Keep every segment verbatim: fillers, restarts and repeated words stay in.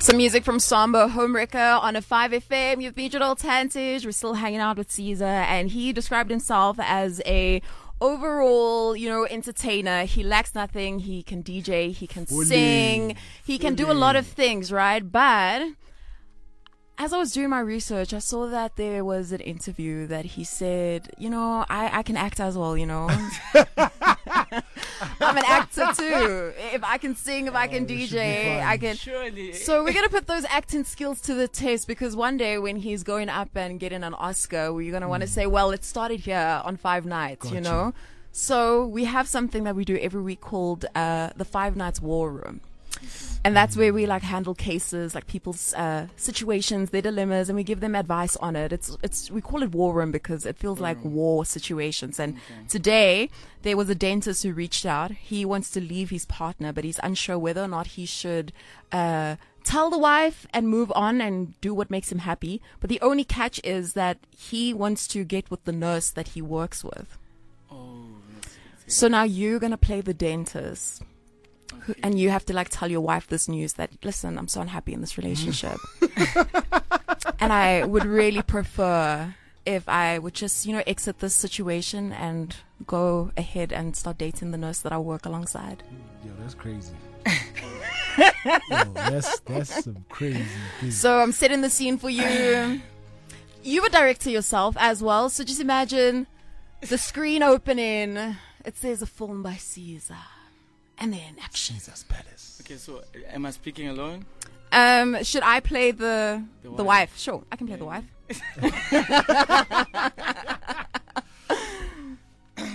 Some music from Sambo Homewrecker on a five F M. You've been Janelle Tantage. We're still hanging out with Caesar, and he described himself as a overall, you know, entertainer. He lacks nothing. He can D J. He can Fully. sing. He Fully. can do a lot of things, right? But as I was doing my research, I saw that there was an interview that he said, you know, I, I can act as well, you know. I'm an actor too. If I can sing, if oh, I can D J, I can. Surely. So we're going to put those acting skills to the test, because one day when he's going up and getting an Oscar, we're going to mm. want to say, well, it started here on Five Nights, gotcha. you know. So we have something that we do every week called uh, the Five Nights War Room. And that's where we like handle cases, like people's uh, situations, their dilemmas, and we give them advice on it. It's it's we call it war room because it feels like war situations. And okay. today there was a dentist who reached out. He wants to leave his partner, but he's unsure whether or not he should uh, tell the wife and move on and do what makes him happy. But the only catch is that he wants to get with the nurse that he works with. Oh. So now you're gonna play the dentist. And you have to like tell your wife this news that, listen, I'm so unhappy in this relationship. And I would really prefer if I would just, you know, exit this situation and go ahead and start dating the nurse that I work alongside. Yo, that's crazy. Yo, that's, that's some crazy things. So I'm setting the scene for you. You a director yourself as well. So just imagine the screen opening. It says a film by Caesar. And then action. Jesus Palace. Okay, so am I speaking alone? Um, should I play the the wife? The wife? Sure, I can play yeah. the wife.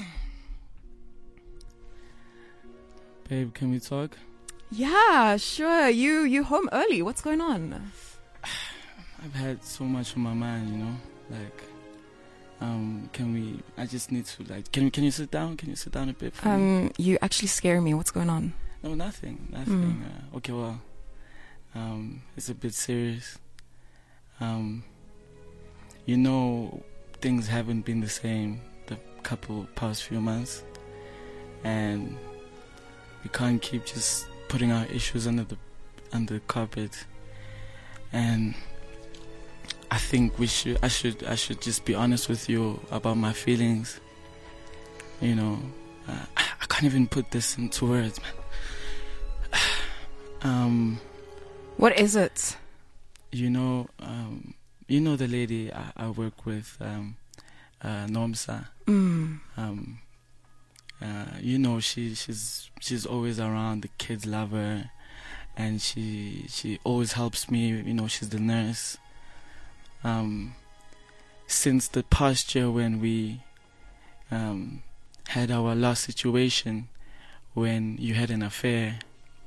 Babe, can we talk? Yeah, sure. You you home early. What's going on? I've had so much on my mind, you know, like. Um, can we, I just need to like, can can you sit down? Can you sit down a bit for um, me? You actually scare me. What's going on? No, nothing, nothing. Mm. Uh, okay, well, um, it's a bit serious. Um, you know, things haven't been the same the couple past few months, and we can't keep just putting our issues under the, under the carpet, and I think we should. I should. I should just be honest with you about my feelings. You know, uh, I can't even put this into words, man. um, what is it? You know, um, you know the lady I, I work with, um, uh, Nomsa. Mm. Um, uh, you know, she she's she's always around. The kids love her, and she she always helps me. You know, she's the nurse. Um, since the past year when we um, had our last situation, when you had an affair.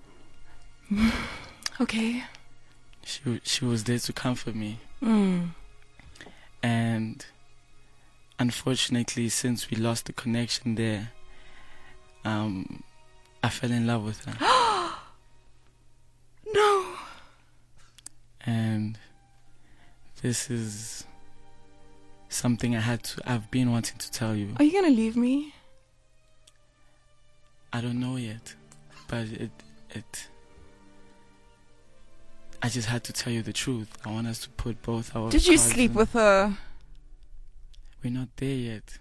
Okay. She she was there to comfort me. Mm. And unfortunately, since we lost the connection there, um, I fell in love with her. No. And this is something I had to, I've been wanting to tell you. Are you gonna leave me? I don't know yet, but it, it, I just had to tell you the truth. I want us to put both our Did you cards sleep in. with her? We're not there yet.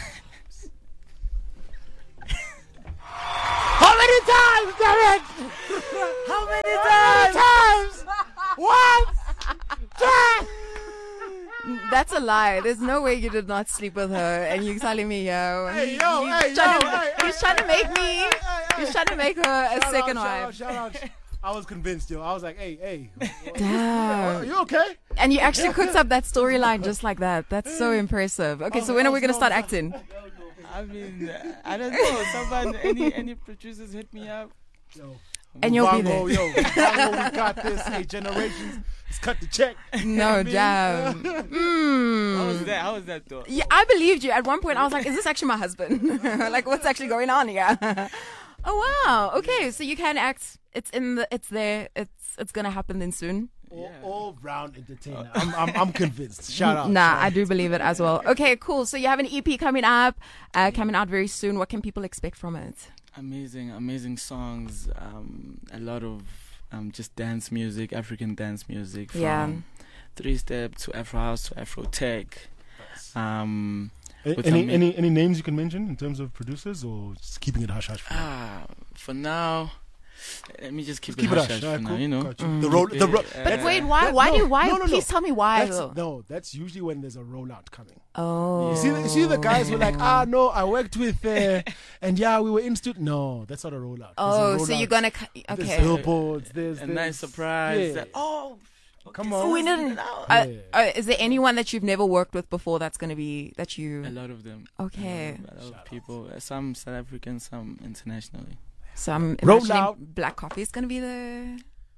How many times, Derek? How many times? What? Jack! That's a lie. There's no way you did not sleep with her, and you're telling me, yo. Hey, yo, he's hey, trying yo, to, hey, he's hey, trying to make hey, me. Hey, hey, he's trying to make her a shout second out, wife. Shout out, shout out. I was convinced, yo. I was like, hey, hey. Damn. You okay? And you actually cooked up that storyline just like that. That's so impressive. Okay, so when are we gonna start acting? I mean, I don't know. Someone, any any producers hit me up. Yo. And you'll Bongo, be there. Yo, Bongo, we got this. Hey, generations. Let's cut the check. No, damn. Mm. How was that? How was that though? Yeah, I believed you. At one point, I was like, "Is this actually my husband? Like, what's actually going on here?" Oh wow. Okay, so you can act. It's in the. It's there. It's it's gonna happen then soon. All, yeah. all round entertainer. I'm, I'm I'm convinced. Shout out. Nah, shout I do believe it as well. Okay, cool. So you have an E P coming up, uh, coming out very soon. What can people expect from it? Amazing, amazing songs. Um, a lot of um, just dance music, African dance music, from Yeah. three step to Afro house to Afro tech. Um, with Any some- any any names you can mention in terms of producers, or just keeping it hush hush? For now? ah, for now, let me just keep Keep it it hush hush. hush Ah, for now. cool. You know. Got you. Mm. The roll. The ro- Uh, But uh, wait, why? that- Why no, do? Why? no, no, no. Please tell me why. That's, though. no, that's usually when there's a rollout coming. Oh. You see, the, you see the guys who are like, ah, no, I worked with, uh, and yeah, we were in studio. No, that's not a rollout. There's a Oh, so rollout. you're gonna. cu- There's Okay. billboards. There's, a there's nice surprise. Yeah. That, oh, Come okay, on. so We it's didn't. now. Uh, Yeah. uh, is there anyone that you've never worked with before that's gonna be that A you? lot of them. Okay. A lot of people. uh, Some South African, some internationally. So I'm Roll imagining out. Black Coffee is gonna be there.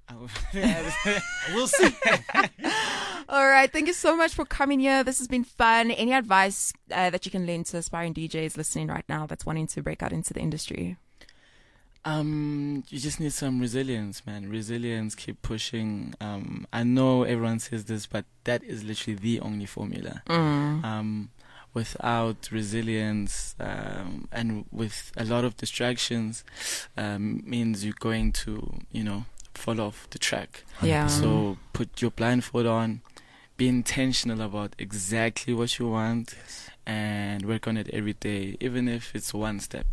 We'll see. All right. Thank you so much for coming here. This has been fun. Any advice uh, that you can lend to aspiring D Js listening right now that's wanting to break out into the industry? Um, you just need some resilience, man. Resilience, keep pushing. Um, I know everyone says this, but that is literally the only formula. Mm. Um, without resilience, um, and with a lot of distractions, um, means you're going to, you know, fall off the track. Yeah. So put your blindfold on, be intentional about exactly what you want, and work on it every day, even if it's one step.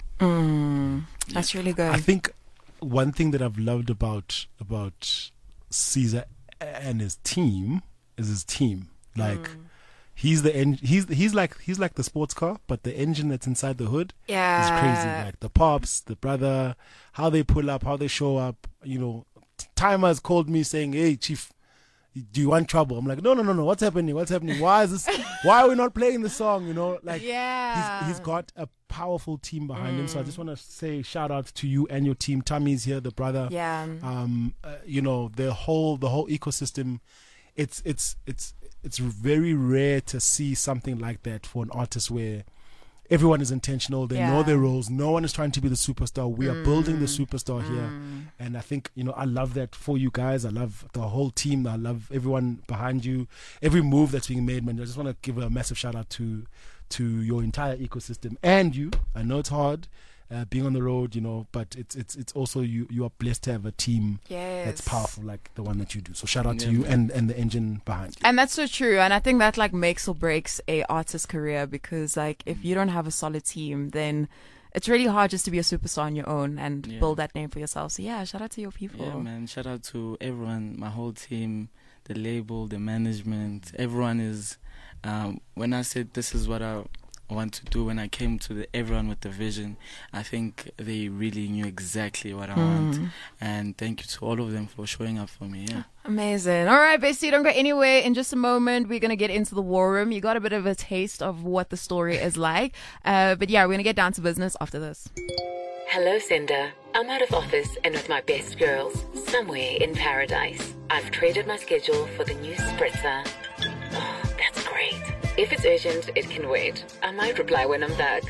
Mm. That's really good. I think one thing that I've loved about about Caesar and his team is his team. Like Mm. he's the en- he's he's like he's like the sports car, but the engine that's inside the hood yeah. is crazy. Like the pops, the brother, how they pull up, how they show up. You know, t- Timer's called me saying, "Hey, Chief, do you want trouble?" I'm like, "No, no, no, no. What's happening? What's happening? Why is this? Why are we not playing the song? You know, like." Yeah. He's, he's got a powerful team behind him. So I Mm. just want to say shout out to you and your team. Tommy's here, the brother. Yeah. Um, uh, you know, the whole the whole ecosystem. It's it's it's it's very rare to see something like that for an artist where everyone is intentional. They know Yeah. their roles. No one is trying to be the superstar. We are building the Mm. superstar here. Mm. And I think, you know, I love that for you guys. I love the whole team. I love everyone behind you. Every move that's being made, man. I just want to give a massive shout out to to your entire ecosystem and you. I know it's hard uh, being on the road, you know, but it's it's it's also you you are blessed to have a team Yes. that's powerful like the one that you do. So shout out to Yeah, you man. and and the engine behind you. And that's so true. And I think that like makes or breaks a artist's career, because like if you don't have a solid team, then it's really hard just to be a superstar on your own and Yeah. build that name for yourself. So yeah, shout out to your people. Yeah, man. Shout out to everyone, my whole team, the label, the management. Everyone is. Um, when I said this is what I want to do, when I came to the everyone with the vision, I think they really knew exactly what I want. Mm. And thank you to all of them for showing up for me. Yeah. Amazing. All right, Bestie, don't go anywhere. In just a moment, we're going to get into the war room. You got a bit of a taste of what the story is like. Uh, but yeah, we're going to get down to business after this. Hello, Cinder. I'm out of office and with my best girls, somewhere in paradise. I've traded my schedule for the new spritzer. Oh, that's great. If it's urgent, it can wait. I might reply when I'm back.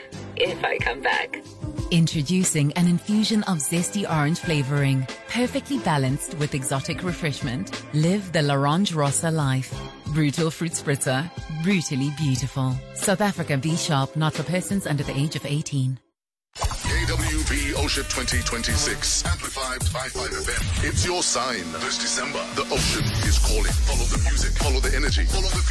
If I come back. Introducing an infusion of zesty orange flavoring, perfectly balanced with exotic refreshment. Live the L'Orange Rossa life. Brutal fruit spritzer, brutally beautiful. South Africa B Sharp, not for persons under the age of eighteen. A W B Ocean twenty twenty-six, Amplified by five F M. It's your sign. This December, the ocean is calling. Follow the music, follow the energy, follow the